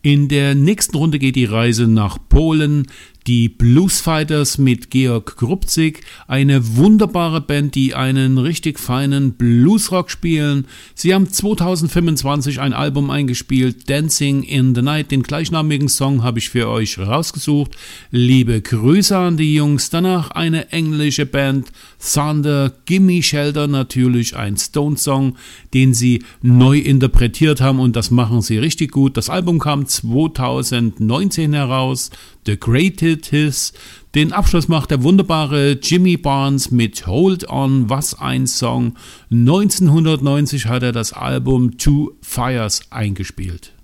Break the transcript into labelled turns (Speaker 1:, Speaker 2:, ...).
Speaker 1: In der nächsten Runde geht die Reise nach Polen. Die Bluesfighters mit Georg Grubzig, eine wunderbare Band, die einen richtig feinen Bluesrock spielen. Sie haben 2025 ein Album eingespielt, Dancing in the Night. Den gleichnamigen Song habe ich für euch rausgesucht. Liebe Grüße an die Jungs. Danach eine englische Band, Thunder, Gimme Shelter, natürlich ein Stone-Song, den sie neu interpretiert haben und das machen sie richtig gut. Das Album kam 2019 heraus, The Greatest Hits. Den Abschluss macht der wunderbare Jimmy Barnes mit Hold On, was ein Song. 1990 hat er das Album Two Fires eingespielt.